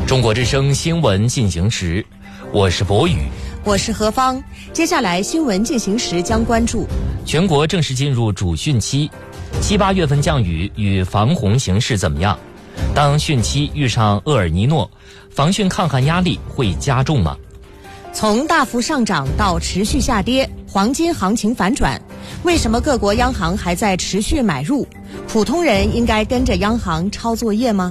中国之声新闻进行时，我是博宇， 我是何芳。接下来新闻进行时将关注： 全国正式进入主汛期，7、8月份降雨与防洪形势怎么样？当汛期遇上厄尔尼诺，防汛抗旱压力会加重吗？ 从大幅上涨到持续下跌，黄金行情反转，为什么各国央行还在持续买入？普通人应该跟着央行抄作业吗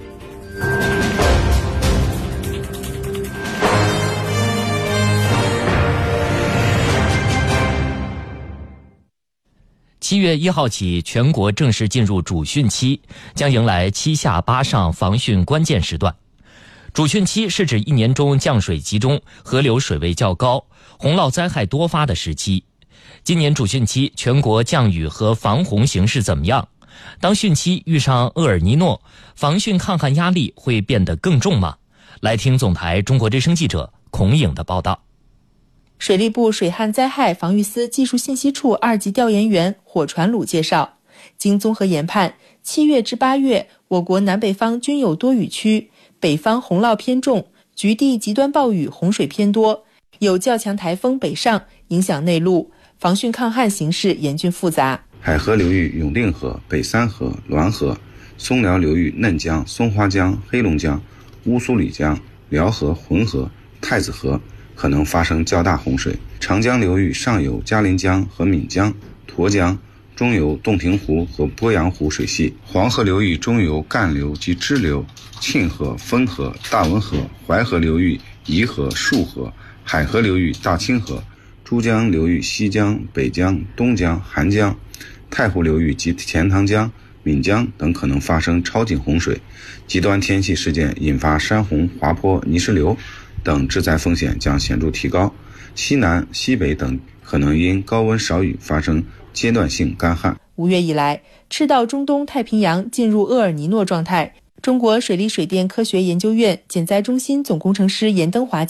？7月1号起，全国正式进入主汛期，将迎来7下8上防汛关键时段。主汛期是指一年中降水集中、河流水位较高、洪涝灾害多发的时期。今年主汛期全国降雨和防洪形势怎么样？当汛期遇上厄尔尼诺，防汛抗旱压力会变得更重吗？来听总台中国之声记者孔颖的报道。 水利部水旱灾害防御司技术信息处2级调研员火传鲁介绍，经综合研判，7月至8月，我国南北方均有多雨区，北方洪涝偏重，局地极端暴雨洪水偏多，有较强台风北上影响内陆，防汛抗旱形势严峻复杂。 海河流域永定河、北三河、滦河，松辽流域嫩江、松花江、黑龙江、乌苏里江、辽河、浑河、太子河可能发生较大洪水。长江流域上游嘉陵江和岷江、沱江，中游洞庭湖和鄱阳湖水系。黄河流域中游干流及支流、沁河、汾河、大汶河，淮河流域颐河、束河，海河流域大清河，珠江流域西江、北江、东江、韩江，太湖流域及钱塘江、岷江等可能发生超警洪水。极端天气事件引发山洪、滑坡、泥石流等致灾风险将显著提高。西南、西北等可能因高温少雨发生阶段性干旱。 5月以来，赤道中东太平洋进入厄尔尼诺状态。中国水利水电科学研究院减灾中心总工程师严登华